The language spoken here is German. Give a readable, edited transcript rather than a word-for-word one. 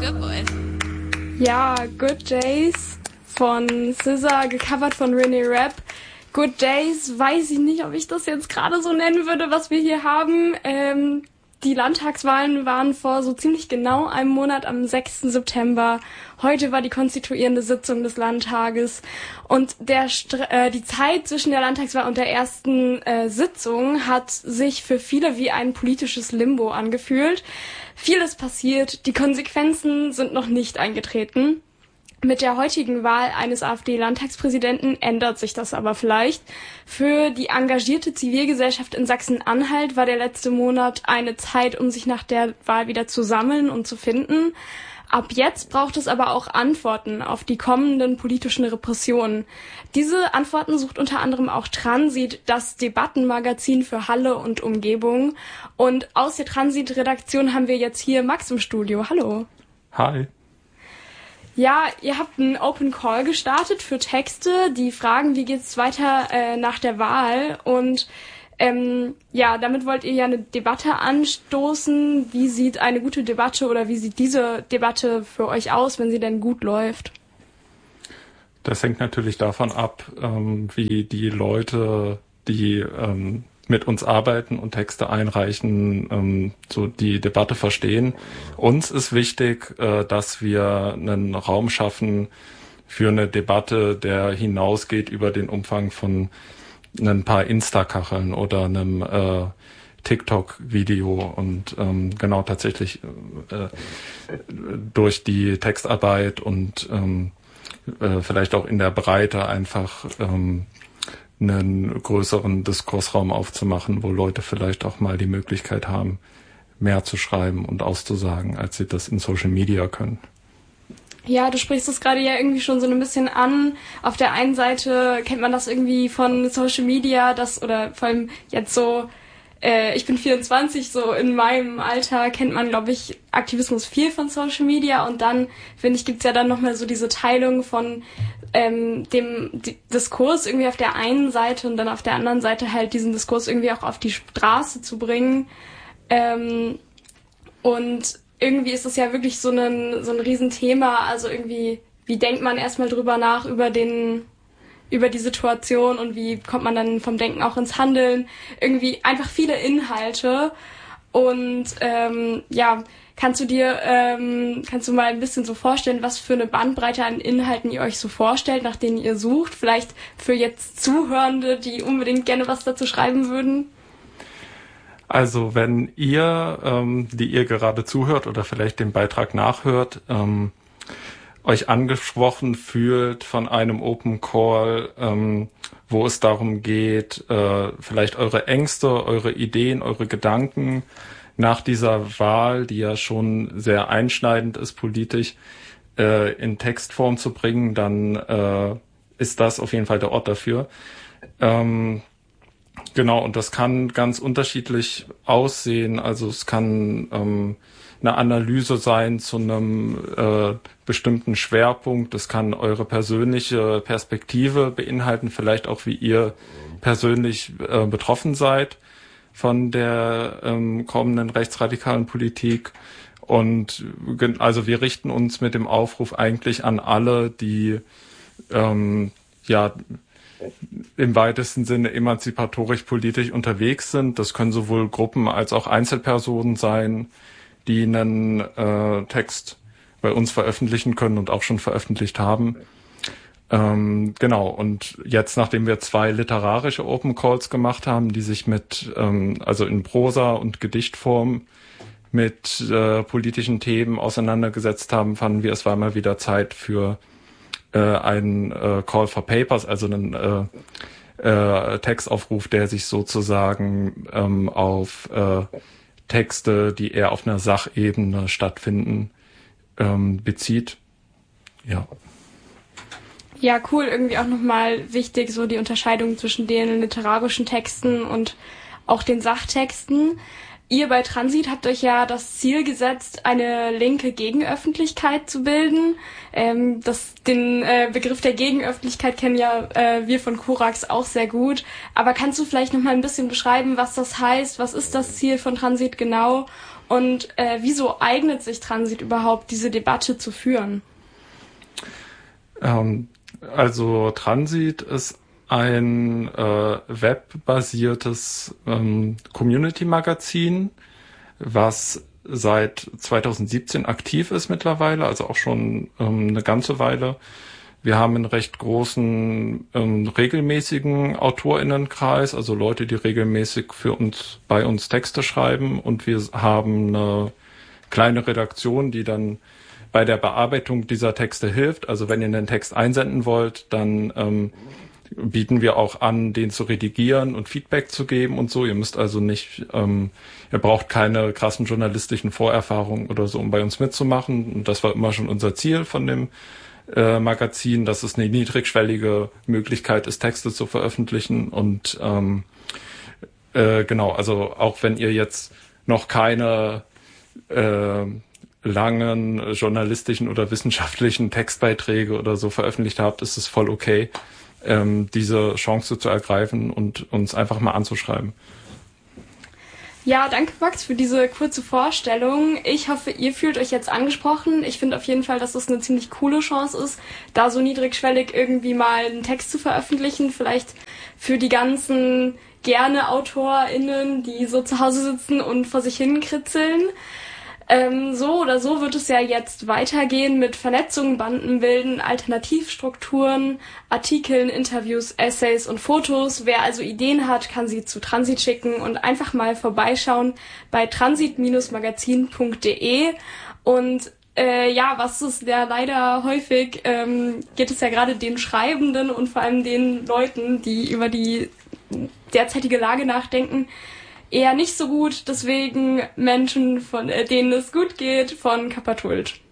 Good boy. Ja, Good Days von SZA, gecovert von René Rapp. Good Days, weiß ich nicht, ob ich das jetzt gerade so nennen würde, was wir hier haben. Die Landtagswahlen waren vor so ziemlich genau einem Monat am 6. September. Heute war die konstituierende Sitzung des Landtages. Und die Zeit zwischen der Landtagswahl und der ersten Sitzung hat sich für viele wie ein politisches Limbo angefühlt. Vieles passiert, die Konsequenzen sind noch nicht eingetreten. Mit der heutigen Wahl eines AfD-Landtagspräsidenten ändert sich das aber vielleicht. Für die engagierte Zivilgesellschaft in Sachsen-Anhalt war der letzte Monat eine Zeit, um sich nach der Wahl wieder zu sammeln und zu finden. Ab jetzt braucht es aber auch Antworten auf die kommenden politischen Repressionen. Diese Antworten sucht unter anderem auch Transit, das Debattenmagazin für Halle und Umgebung. Und aus der Transit-Redaktion haben wir jetzt hier Max im Studio. Hallo. Hi. Ja, ihr habt einen Open Call gestartet für Texte, die fragen, wie geht's weiter nach der Wahl. Und damit wollt ihr ja eine Debatte anstoßen. Wie sieht eine gute Debatte oder wie sieht diese Debatte für euch aus, wenn sie denn gut läuft? Das hängt natürlich davon ab, wie die Leute, die mit uns arbeiten und Texte einreichen, so die Debatte verstehen. Uns ist wichtig, dass wir einen Raum schaffen für eine Debatte, der hinausgeht über den Umfang von ein paar Insta-Kacheln oder einem TikTok-Video und genau tatsächlich durch die Textarbeit und vielleicht auch in der Breite einfach einen größeren Diskursraum aufzumachen, wo Leute vielleicht auch mal die Möglichkeit haben, mehr zu schreiben und auszusagen, als sie das in Social Media können. Ja, du sprichst es gerade ja irgendwie schon so ein bisschen an. Auf der einen Seite kennt man das irgendwie von Social Media, oder vor allem jetzt so, ich bin 24, so in meinem Alter kennt man, glaube ich, Aktivismus viel von Social Media und dann, finde ich, gibt's ja dann nochmal so diese Teilung von dem Diskurs irgendwie auf der einen Seite und dann auf der anderen Seite halt diesen Diskurs irgendwie auch auf die Straße zu bringen. Und irgendwie ist es ja wirklich so ein Riesenthema. Also irgendwie, wie denkt man erstmal drüber nach, über die Situation und wie kommt man dann vom Denken auch ins Handeln? Irgendwie einfach viele Inhalte. Und kannst du mal ein bisschen so vorstellen, was für eine Bandbreite an Inhalten ihr euch so vorstellt, nach denen ihr sucht? Vielleicht für jetzt Zuhörende, die unbedingt gerne was dazu schreiben würden? Also wenn ihr, die ihr gerade zuhört oder vielleicht den Beitrag nachhört, euch angesprochen fühlt von einem Open Call, wo es darum geht, vielleicht eure Ängste, eure Ideen, eure Gedanken nach dieser Wahl, die ja schon sehr einschneidend ist politisch, in Textform zu bringen, dann ist das auf jeden Fall der Ort dafür. Genau, und das kann ganz unterschiedlich aussehen. Also es kann eine Analyse sein zu einem bestimmten Schwerpunkt. Es kann eure persönliche Perspektive beinhalten, vielleicht auch wie ihr persönlich betroffen seid von der kommenden rechtsradikalen Politik. Und also wir richten uns mit dem Aufruf eigentlich an alle, die im weitesten Sinne emanzipatorisch politisch unterwegs sind. Das können sowohl Gruppen als auch Einzelpersonen sein, die einen Text bei uns veröffentlichen können und auch schon veröffentlicht haben. Genau, und jetzt, nachdem wir 2 literarische Open Calls gemacht haben, die sich also in Prosa und Gedichtform mit politischen Themen auseinandergesetzt haben, fanden wir, es war mal wieder Zeit für einen Call for Papers, also einen Textaufruf, der sich sozusagen auf Texte, die eher auf einer Sachebene stattfinden, bezieht. Ja. Ja, cool. Irgendwie auch nochmal wichtig, so die Unterscheidung zwischen den literarischen Texten und auch den Sachtexten. Ihr bei Transit habt euch ja das Ziel gesetzt, eine linke Gegenöffentlichkeit zu bilden. Den Begriff der Gegenöffentlichkeit kennen ja wir von Korax auch sehr gut. Aber kannst du vielleicht nochmal ein bisschen beschreiben, was das heißt? Was ist das Ziel von Transit genau? Und wieso eignet sich Transit überhaupt, diese Debatte zu führen? Also Transit ist ein webbasiertes Community-Magazin, was seit 2017 aktiv ist mittlerweile, also auch schon eine ganze Weile. Wir haben einen recht großen regelmäßigen AutorInnenkreis, also Leute, die regelmäßig bei uns Texte schreiben, und wir haben eine kleine Redaktion, die dann bei der Bearbeitung dieser Texte hilft. Also wenn ihr einen Text einsenden wollt, dann bieten wir auch an, den zu redigieren und Feedback zu geben und so. Ihr müsst also nicht, ihr braucht keine krassen journalistischen Vorerfahrungen oder so, um bei uns mitzumachen. Und das war immer schon unser Ziel von dem Magazin, dass es eine niedrigschwellige Möglichkeit ist, Texte zu veröffentlichen. Und genau, also auch wenn ihr jetzt noch keine langen journalistischen oder wissenschaftlichen Textbeiträge oder so veröffentlicht habt, ist es voll okay, diese Chance zu ergreifen und uns einfach mal anzuschreiben. Ja, danke Max für diese kurze Vorstellung. Ich hoffe, ihr fühlt euch jetzt angesprochen. Ich finde auf jeden Fall, dass das eine ziemlich coole Chance ist, da so niedrigschwellig irgendwie mal einen Text zu veröffentlichen. Vielleicht für die ganzen gerne AutorInnen, die so zu Hause sitzen und vor sich hin kritzeln. So oder so wird es ja jetzt weitergehen mit Vernetzungen, Bandenbilden, Alternativstrukturen, Artikeln, Interviews, Essays und Fotos. Wer also Ideen hat, kann sie zu Transit schicken und einfach mal vorbeischauen bei transit-magazin.de. Und was ist ja leider häufig, geht es ja gerade den Schreibenden und vor allem den Leuten, die über die derzeitige Lage nachdenken, eher nicht so gut, deswegen Menschen, von denen es gut geht, von Kappa Tult.